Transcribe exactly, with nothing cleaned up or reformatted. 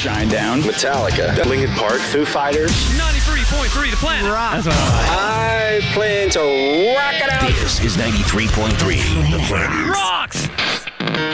Shinedown, Metallica, Linkin Park, Foo Fighters. ninety-three point three The Planet. Rock. That's what I I plan to rock it out. This is ninety-three point three The Planet. Rocks!